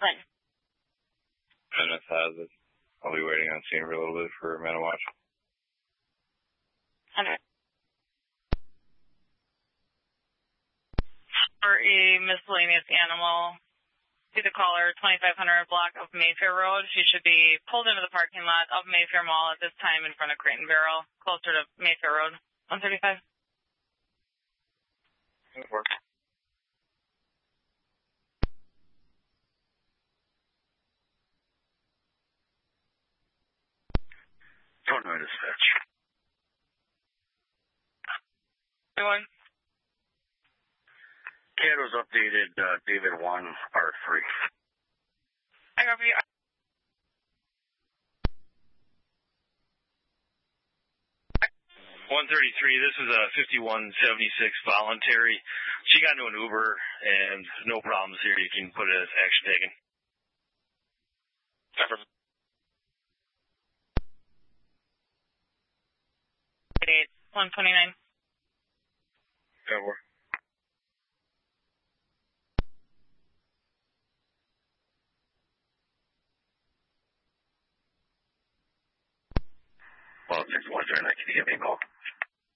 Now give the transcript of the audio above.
When? Kenneth has it. I'll be waiting on scene for a little bit for Man Watch. 100. For a miscellaneous animal, see the caller, 2500 block of Mayfair Road. She should be pulled into the parking lot of Mayfair Mall at this time in front of Crate and Barrel, closer to Mayfair Road, 135. Work. Illinois Dispatch. Everyone? Cato's updated David 1, R3. I got for you. 133, this is a 5176 voluntary. She got into an Uber and no problems here. You can put it as action taken. 129. Over. Well, 6109, can you give me a call?